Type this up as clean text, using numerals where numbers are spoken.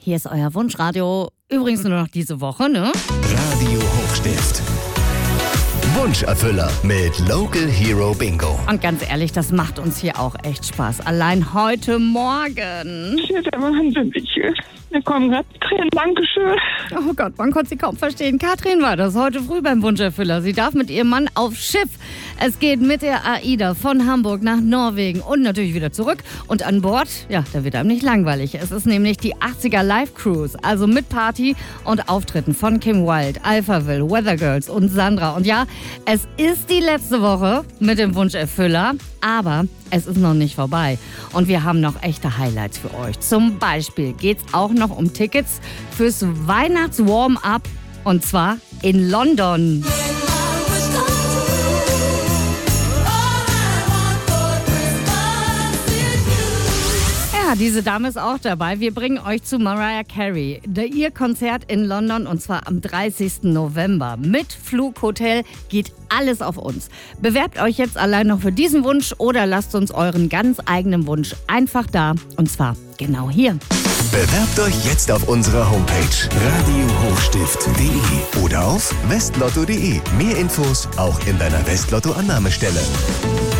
Hier ist euer Wunschradio. Übrigens nur noch diese Woche, ne? Radio Hochstift. Wunscherfüller mit Local Hero Bingo. Und ganz ehrlich, das macht uns hier auch echt Spaß. Allein heute Morgen. Das ist der Wahnsinn. Mir kommen gerade Tränen. Dankeschön. Oh Gott, man konnte sie kaum verstehen. Katrin war das heute früh beim Wunscherfüller. Sie darf mit ihrem Mann aufs Schiff. Es geht mit der AIDA von Hamburg nach Norwegen und natürlich wieder zurück. Und an Bord, ja, da wird einem nicht langweilig. Es ist nämlich die 80er Live Cruise. Also mit Party und Auftritten von Kim Wilde, Alphaville, Weather Girls und Sandra. Und ja, es ist die letzte Woche mit dem Wunscherfüller. Aber es ist noch nicht vorbei. Und wir haben noch echte Highlights für euch. Zum Beispiel geht es auch noch um Tickets fürs Weihnachts-Warm-Up. Und zwar in London. Ja, diese Dame ist auch dabei. Wir bringen euch zu Mariah Carey. Ihr Konzert in London und zwar am 30. November. Mit Flughotel geht alles auf uns. Bewerbt euch jetzt allein noch für diesen Wunsch oder lasst uns euren ganz eigenen Wunsch einfach da. Und zwar genau hier. Bewerbt euch jetzt auf unserer Homepage radiohochstift.de oder auf westlotto.de. Mehr Infos auch in deiner Westlotto-Annahmestelle.